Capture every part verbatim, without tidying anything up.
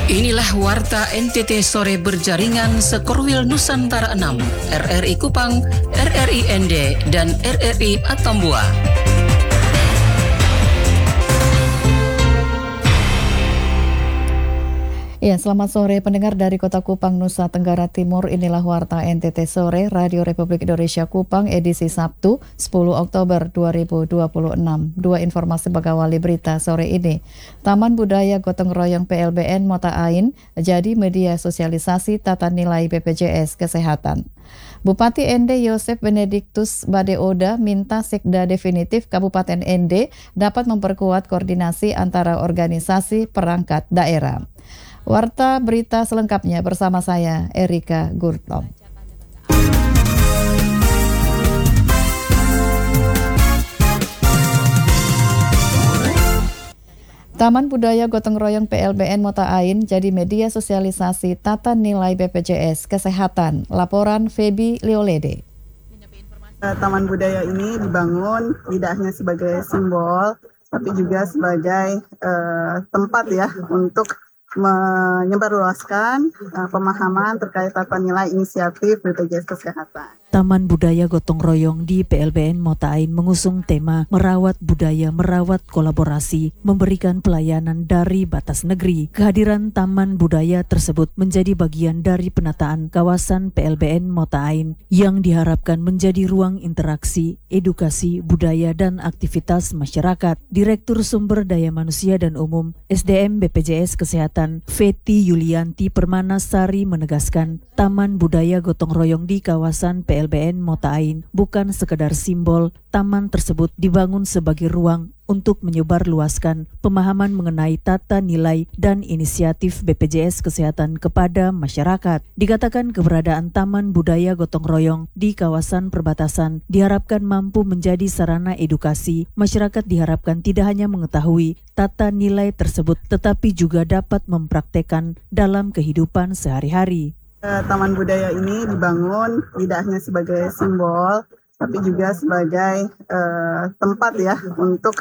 Inilah Warta N T T Sore berjaringan Sekorwil Nusantara enam, R R I Kupang, R R I N D, dan R R I Atambua. Ya, selamat sore pendengar dari Kota Kupang, Nusa Tenggara Timur. Inilah Warta N T T Sore, Radio Republik Indonesia Kupang, edisi Sabtu, sepuluh Oktober dua ribu dua puluh enam. Dua informasi mengawali berita sore ini. Taman Budaya Gotong Royong P L B N Mota Ain jadi media sosialisasi tata nilai B P J S Kesehatan. Bupati N D Yosef Benediktus Badeoda minta Sekda definitif Kabupaten N D dapat memperkuat koordinasi antara organisasi perangkat daerah. Warta berita selengkapnya bersama saya, Erika Gurtom. Taman Budaya Gotong Royong P L B N Mota Ain jadi media sosialisasi tata nilai B P J S Kesehatan. Laporan Feby Leolede. Taman budaya ini dibangun tidak hanya sebagai simbol, tapi juga sebagai uh, tempat ya untuk menyebarluaskan uh, pemahaman terkait tata nilai inisiatif B P J S Kesehatan. Taman Budaya Gotong Royong di P L B N Mota Ain mengusung tema merawat budaya, merawat kolaborasi, memberikan pelayanan dari batas negeri. Kehadiran Taman Budaya tersebut menjadi bagian dari penataan kawasan P L B N Mota Ain yang diharapkan menjadi ruang interaksi, edukasi, budaya, dan aktivitas masyarakat. Direktur Sumber Daya Manusia dan Umum S D M B P J S Kesehatan Fety Yulianti Permanasari menegaskan Taman Budaya Gotong Royong di kawasan P L B N Mota Ain bukan sekedar simbol. Taman tersebut dibangun sebagai ruang untuk menyebarluaskan pemahaman mengenai tata nilai dan inisiatif B P J S Kesehatan kepada masyarakat. Dikatakan keberadaan Taman Budaya Gotong Royong di kawasan perbatasan diharapkan mampu menjadi sarana edukasi. Masyarakat diharapkan tidak hanya mengetahui tata nilai tersebut, tetapi juga dapat mempraktekkan dalam kehidupan sehari-hari. Taman budaya ini dibangun tidak hanya sebagai simbol, tapi juga sebagai uh, tempat ya untuk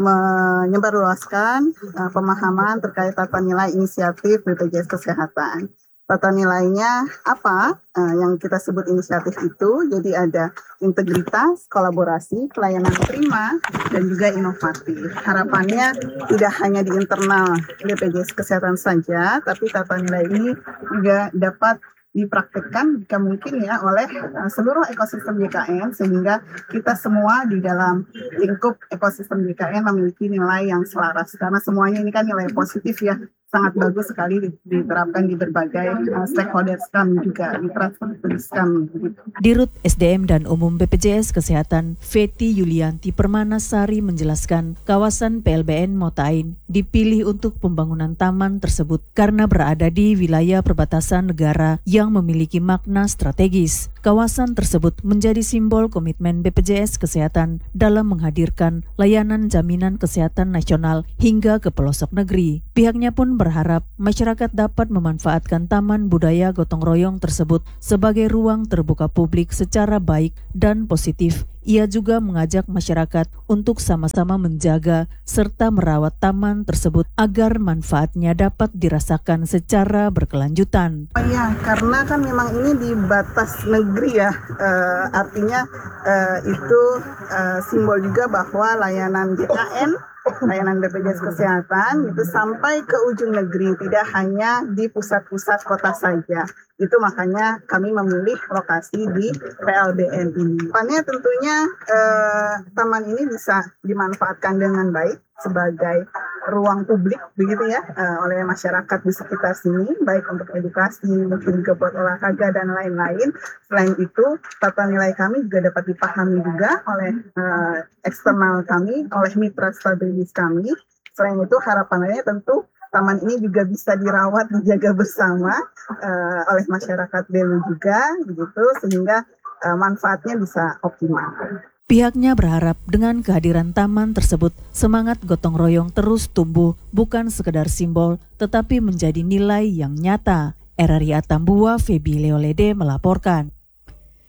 menyebarluaskan uh, pemahaman terkait tata nilai inisiatif B P J S Kesehatan. Tata nilainya apa uh, yang kita sebut inisiatif itu? Jadi ada integritas, kolaborasi, pelayanan prima, dan juga inovatif. Harapannya tidak hanya di internal B P J S Kesehatan saja, tapi tata nilai ini juga dapat dipraktikkan jika mungkin ya oleh uh, seluruh ekosistem G K N, sehingga kita semua di dalam lingkup ekosistem G K N memiliki nilai yang selaras, karena semuanya ini kan nilai positif ya, sangat bagus sekali diterapkan di berbagai uh, stakeholders kami juga, di transferis kami. Dirut S D M dan Umum B P J S Kesehatan Fety Yulianti Permanasari menjelaskan kawasan P L B N Mota Ain dipilih untuk pembangunan taman tersebut karena berada di wilayah perbatasan negara yang memiliki makna strategis. Kawasan tersebut menjadi simbol komitmen B P J S Kesehatan dalam menghadirkan layanan jaminan kesehatan nasional hingga ke pelosok negeri. Pihaknya pun berharap masyarakat dapat memanfaatkan Taman Budaya Gotong Royong tersebut sebagai ruang terbuka publik secara baik dan positif. Ia juga mengajak masyarakat untuk sama-sama menjaga serta merawat taman tersebut agar manfaatnya dapat dirasakan secara berkelanjutan. Oh iya, karena kan memang ini di batas negeri ya, e, artinya e, itu e, simbol juga bahwa layanan G K N, layanan B P J S Kesehatan itu sampai ke ujung negeri, tidak hanya di pusat-pusat kota saja. Itu makanya kami memilih lokasi di P L B N ini. Depannya tentunya eh, taman ini bisa dimanfaatkan dengan baik sebagai ruang publik begitu ya, eh, oleh masyarakat di sekitar sini, baik untuk edukasi, mungkin juga buat olahraga dan lain-lain. Selain itu, tata nilai kami juga dapat dipahami juga oleh eh, eksternal kami, oleh mitra strategis kami. Selain itu, harapannya tentu taman ini juga bisa dirawat, dijaga bersama uh, oleh masyarakat Belu juga, begitu, sehingga uh, manfaatnya bisa optimal. Pihaknya berharap dengan kehadiran taman tersebut, semangat gotong royong terus tumbuh, bukan sekedar simbol, tetapi menjadi nilai yang nyata. R R I Atambua, Feby Leolede melaporkan.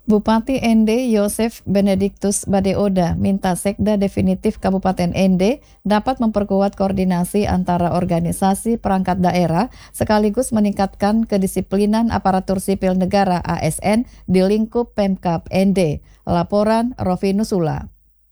Bupati N D Yosef Benedictus Badeoda minta Sekda definitif Kabupaten N D dapat memperkuat koordinasi antara organisasi perangkat daerah sekaligus meningkatkan kedisiplinan aparatur sipil negara A S N di lingkup Pemkab N D. Laporan Rofi Nusula.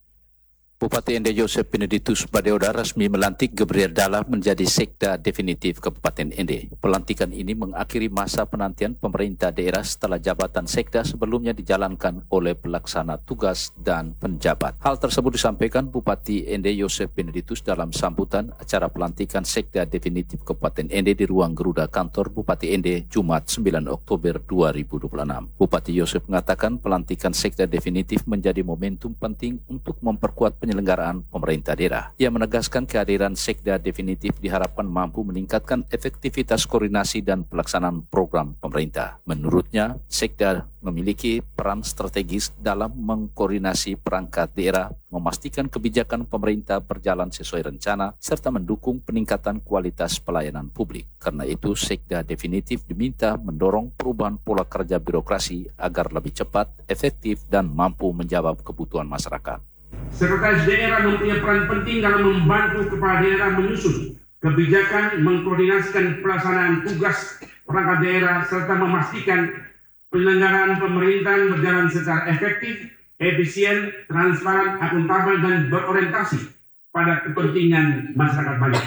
Bupati N D Yosef Benedictus Badeoda resmi melantik Gabriel Dalla menjadi Sekda definitif Kabupaten N D. Pelantikan ini mengakhiri masa penantian pemerintah daerah setelah jabatan Sekda sebelumnya dijalankan oleh pelaksana tugas dan penjabat. Hal tersebut disampaikan Bupati N D Yosef Benedictus dalam sambutan acara pelantikan Sekda definitif Kabupaten N D di ruang Garuda kantor Bupati N D Jumat sembilan Oktober dua ribu dua puluh enam. Bupati Yosef mengatakan pelantikan Sekda definitif menjadi momentum penting untuk memperkuat penyelenggaraan pemerintah daerah. Ia menegaskan kehadiran Sekda definitif diharapkan mampu meningkatkan efektivitas koordinasi dan pelaksanaan program pemerintah. Menurutnya, Sekda memiliki peran strategis dalam mengkoordinasi perangkat daerah, memastikan kebijakan pemerintah berjalan sesuai rencana, serta mendukung peningkatan kualitas pelayanan publik. Karena itu, Sekda definitif diminta mendorong perubahan pola kerja birokrasi agar lebih cepat, efektif, dan mampu menjawab kebutuhan masyarakat. Sekretaris daerah mempunyai peran penting dalam membantu kepala daerah menyusun kebijakan, mengkoordinasikan pelaksanaan tugas perangkat daerah, serta memastikan penyelenggaraan pemerintahan berjalan secara efektif, efisien, transparan, akuntabel, dan berorientasi pada kepentingan masyarakat banyak.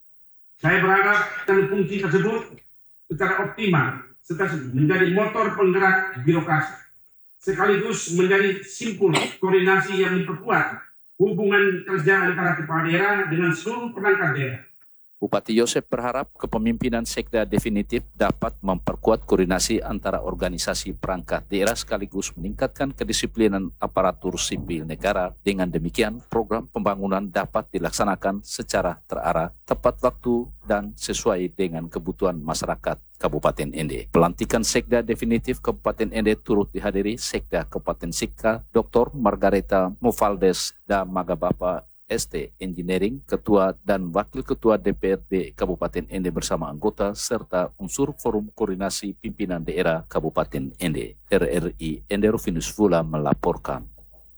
Saya berharap dan fungsi tersebut secara optimal serta menjadi motor penggerak birokrasi, sekaligus menjadi simpul koordinasi yang memperkuat hubungan kerja antara kepala daerah dengan seluruh perangkat daerah. Bupati Yosef berharap kepemimpinan Sekda definitif dapat memperkuat koordinasi antara organisasi perangkat daerah sekaligus meningkatkan kedisiplinan aparatur sipil negara. Dengan demikian, program pembangunan dapat dilaksanakan secara terarah, tepat waktu, dan sesuai dengan kebutuhan masyarakat Kabupaten N D. Pelantikan Sekda definitif Kabupaten N D turut dihadiri Sekda Kabupaten Sika, Doktor Margareta Mufaldes da Magabapa S T Engineering, Ketua dan Wakil Ketua D P R D Kabupaten N D bersama anggota serta unsur Forum Koordinasi Pimpinan Daerah Kabupaten N D. R R I N D Rufinus Fula melaporkan.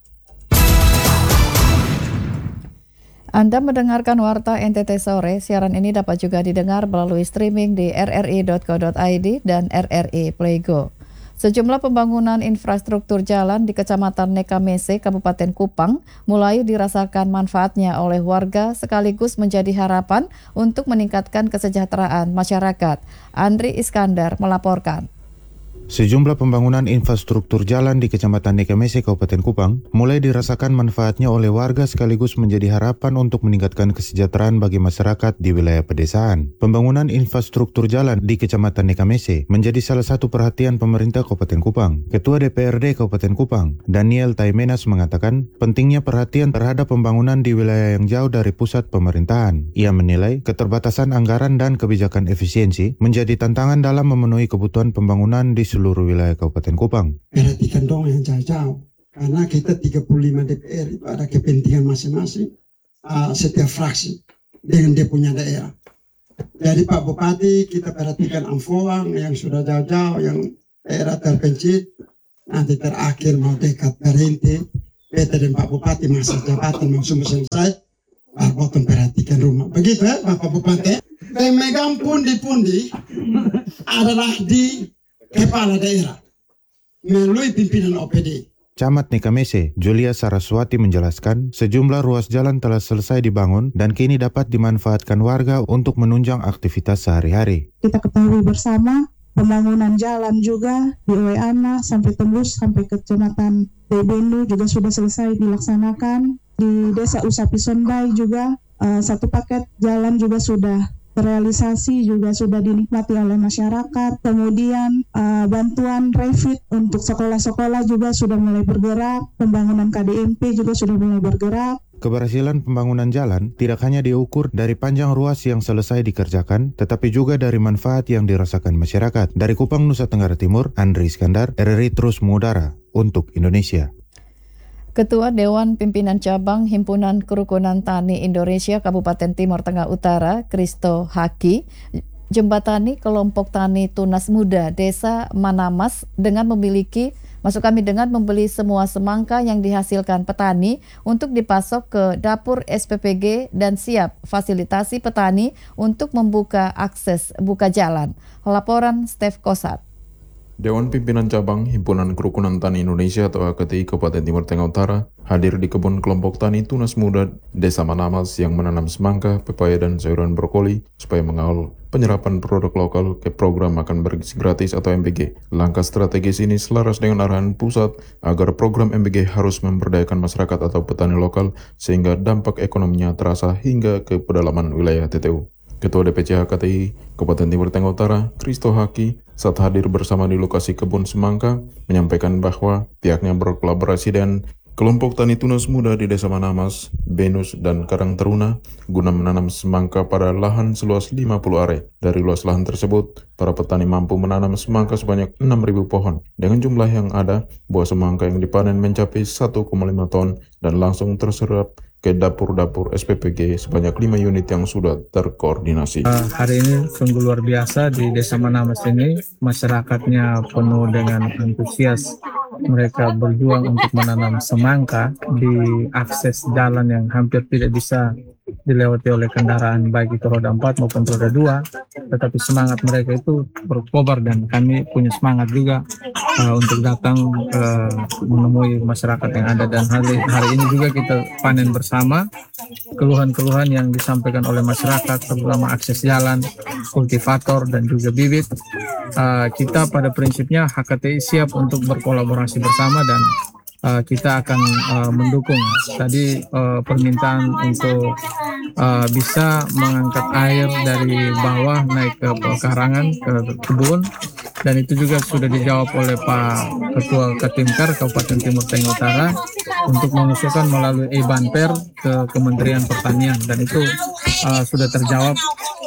Anda mendengarkan Warta N T T Sore. Siaran ini dapat juga didengar melalui streaming di r r i dot co dot i d dan R R I Play Go. Sejumlah pembangunan infrastruktur jalan di Kecamatan Nekamese, Kabupaten Kupang mulai dirasakan manfaatnya oleh warga sekaligus menjadi harapan untuk meningkatkan kesejahteraan masyarakat. Andri Iskandar melaporkan. Sejumlah pembangunan infrastruktur jalan di Kecamatan Nekamese, Kabupaten Kupang mulai dirasakan manfaatnya oleh warga sekaligus menjadi harapan untuk meningkatkan kesejahteraan bagi masyarakat di wilayah pedesaan. Pembangunan infrastruktur jalan di Kecamatan Nekamese menjadi salah satu perhatian pemerintah Kabupaten Kupang. Ketua D P R D Kabupaten Kupang, Daniel Taimenas, mengatakan pentingnya perhatian terhadap pembangunan di wilayah yang jauh dari pusat pemerintahan. Ia menilai keterbatasan anggaran dan kebijakan efisiensi menjadi tantangan dalam memenuhi kebutuhan pembangunan di seluruh wilayah Kabupaten Kupang. Perhatikan dong yang jauh-jauh, karena kita tiga puluh lima D P R itu ada kepentingan masing-masing, uh, setiap fraksi dengan dia punya daerah. Jadi Pak Bupati, kita perhatikan Amfoang yang sudah jauh-jauh, yang daerah terpencil, nanti terakhir mau dekat Berhenti, beta dan Pak Bupati masa jabatan mau semua selesai, Pak Bupati perhatikan rumah. Begitu ya Bapak Bupati. Dan megang pundi-pundi adalah di kepala daerah melalui pimpinan O P D. Camat Nekamese, Julia Saraswati menjelaskan sejumlah ruas jalan telah selesai dibangun dan kini dapat dimanfaatkan warga untuk menunjang aktivitas sehari-hari. Kita ketahui bersama pembangunan jalan juga di Oeana sampai tembus sampai ke Kecamatan Tebendu juga sudah selesai dilaksanakan. Di Desa Usapi Sondai juga uh, satu paket jalan juga sudah terrealisasi, juga sudah dinikmati oleh masyarakat. Kemudian uh, bantuan refit untuk sekolah-sekolah juga sudah mulai bergerak. Pembangunan K D M P juga sudah mulai bergerak. Keberhasilan pembangunan jalan tidak hanya diukur dari panjang ruas yang selesai dikerjakan, tetapi juga dari manfaat yang dirasakan masyarakat. Dari Kupang, Nusa Tenggara Timur, Andri Iskandar, R R I terus mengudara untuk Indonesia. Ketua Dewan Pimpinan Cabang Himpunan Kerukunan Tani Indonesia Kabupaten Timur Tengah Utara, Kristo Haki, jembatani kelompok tani tunas muda Desa Manamas dengan memiliki Maksud kami dengan membeli semua semangka yang dihasilkan petani untuk dipasok ke dapur S P P G dan siap fasilitasi petani untuk membuka akses buka jalan. Laporan Stef Kosat. Dewan Pimpinan Cabang Himpunan Kerukunan Tani Indonesia atau H K T I Kabupaten Timur Tengah Utara hadir di kebun kelompok tani Tunas Muda Desa Manamas yang menanam semangka, pepaya, dan sayuran brokoli supaya mengawal penyerapan produk lokal ke program makan bergizi gratis atau M B G. Langkah strategis ini selaras dengan arahan pusat agar program M B G harus memberdayakan masyarakat atau petani lokal sehingga dampak ekonominya terasa hingga ke pedalaman wilayah T T U. Ketua D P C H K T I Kabupaten Timur Tengah Utara, Kristo Haki, saat hadir bersama di lokasi kebun semangka, menyampaikan bahwa pihaknya berkolaborasi dengan kelompok tani Tunas Muda di Desa Manamas, Benus, dan Karang Teruna guna menanam semangka pada lahan seluas lima puluh are. Dari luas lahan tersebut, para petani mampu menanam semangka sebanyak enam ribu pohon. Dengan jumlah yang ada, buah semangka yang dipanen mencapai satu koma lima ton dan langsung terserap ke dapur-dapur S P P G sebanyak lima unit yang sudah terkoordinasi. Uh, hari ini sungguh luar biasa di Desa Manamas ini, masyarakatnya penuh dengan antusias. Mereka berjuang untuk menanam semangka di akses jalan yang hampir tidak bisa dilewati oleh kendaraan baik itu roda empat maupun roda dua, tetapi semangat mereka itu berkobar dan kami punya semangat juga uh, untuk datang uh, menemui masyarakat yang ada. Dan hari, hari ini juga kita panen bersama keluhan-keluhan yang disampaikan oleh masyarakat, terutama akses jalan, kultivator, dan juga bibit. Uh, kita pada prinsipnya H K T I siap untuk berkolaborasi bersama dan Uh, kita akan uh, mendukung tadi uh, permintaan untuk uh, bisa mengangkat air dari bawah naik ke pekarangan ke kebun, dan itu juga sudah dijawab oleh Pak Ketua Katimkar Kabupaten Timur Tengah Utara untuk mengusulkan melalui e-banper ke Kementerian Pertanian, dan itu uh, sudah terjawab.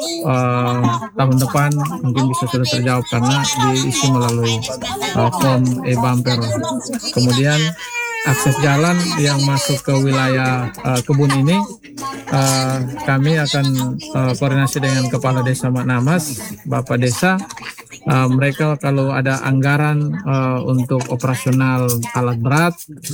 Uh, tahun depan mungkin bisa sudah terjawab karena diisi melalui uh, form e-bumper. Kemudian akses jalan yang masuk ke wilayah uh, kebun ini uh, kami akan uh, koordinasi dengan Kepala Desa Manamas, Bapak Desa. Uh, mereka kalau ada anggaran uh, untuk operasional alat berat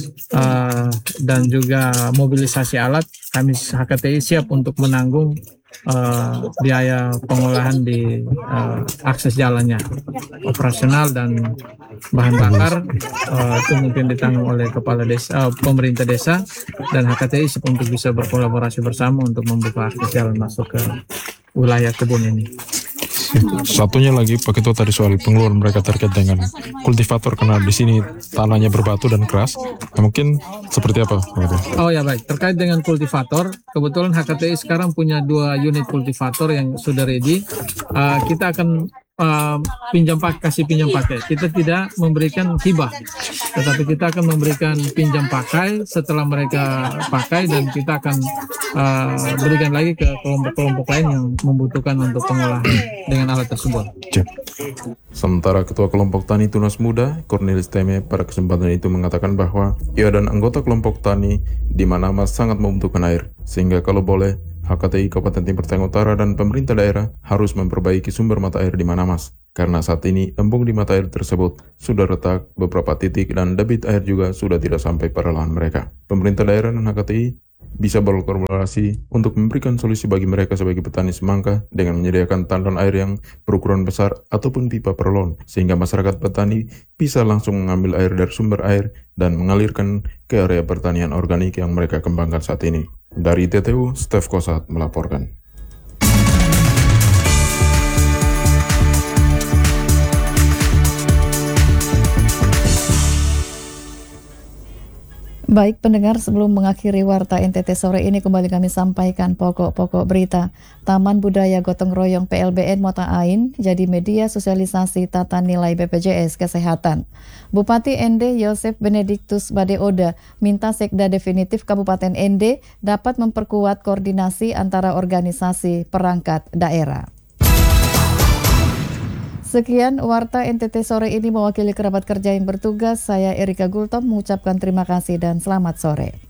uh, dan juga mobilisasi alat, kami H K T I siap untuk menanggung Uh, biaya pengolahan di uh, akses jalannya, operasional dan bahan bakar uh, itu mungkin ditanggung oleh kepala desa, uh, pemerintah desa, dan H K T I untuk bisa berkolaborasi bersama untuk membuka akses jalan masuk ke wilayah kebun ini. Satunya lagi Pak Ketua tadi soal pengeluaran mereka terkait dengan kultivator karena di sini tanahnya berbatu dan keras. Nah, mungkin seperti apa? Oh ya baik, terkait dengan kultivator, kebetulan H K T I sekarang punya dua unit kultivator yang sudah ready. Uh, kita akan uh, pinjam pakai, kasih pinjam pakai. Kita tidak memberikan hibah, tetapi kita akan memberikan pinjam pakai setelah mereka pakai, dan kita akan uh, berikan lagi ke kelompok-kelompok lain yang membutuhkan untuk pengolahan dengan alat tersebut. Sementara Ketua Kelompok Tani Tunas Muda, Cornelis Teme, pada kesempatan itu mengatakan bahwa ia dan anggota kelompok tani di Manamas sangat membutuhkan air, sehingga kalau boleh H K T I Kabupaten Timur Tengah Utara dan pemerintah daerah harus memperbaiki sumber mata air di Manamas, karena saat ini embung di mata air tersebut sudah retak beberapa titik dan debit air juga sudah tidak sampai pada lahan mereka. Pemerintah daerah dan H K T I bisa berkolaborasi untuk memberikan solusi bagi mereka sebagai petani semangka dengan menyediakan tandon air yang berukuran besar ataupun pipa perlon, sehingga masyarakat petani bisa langsung mengambil air dari sumber air dan mengalirkan ke area pertanian organik yang mereka kembangkan saat ini. Dari T T U, Stef Kosat melaporkan. Baik pendengar, sebelum mengakhiri Warta N T T sore ini, kembali kami sampaikan pokok-pokok berita. Taman Budaya Gotong Royong P L B N Mota Ain jadi media sosialisasi tata nilai B P J S Kesehatan. Bupati N D Yosef Benediktus Badeoda minta Sekda definitif Kabupaten N D dapat memperkuat koordinasi antara organisasi perangkat daerah. Sekian Warta N T T sore ini, mewakili kerabat kerja yang bertugas, saya Erika Gultom mengucapkan terima kasih dan selamat sore.